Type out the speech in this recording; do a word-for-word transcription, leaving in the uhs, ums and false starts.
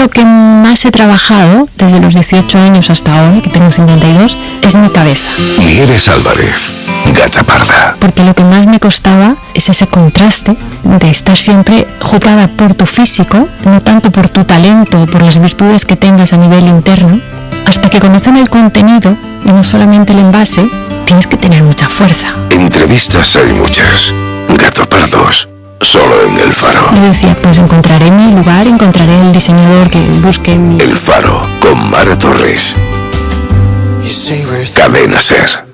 lo que más he trabajado desde los dieciocho años hasta ahora, que tengo cincuenta y dos, es mi cabeza. Mieres Álvarez, Gata Parda. Porque lo que más me costaba es ese contraste de estar siempre juzgada por tu físico, no tanto por tu talento o por las virtudes que tengas a nivel interno, hasta que conocen el contenido y no solamente el envase. Tienes que tener mucha fuerza. Entrevistas hay muchas. Gato Pardos, solo en El Faro. Yo decía, pues encontraré mi lugar, encontraré el diseñador que busque mi... El Faro, con Mara Torres. Cadena Ser.